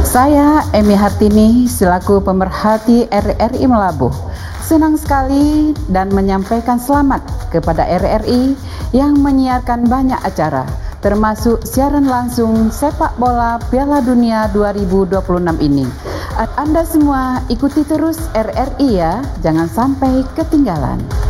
Saya Emi Hartini selaku pemerhati RRI Melabuh senang sekali dan menyampaikan selamat kepada RRI yang menyiarkan banyak acara termasuk siaran langsung sepak bola Piala Dunia 2026 ini. Anda semua ikuti terus RRI ya, jangan sampai ketinggalan.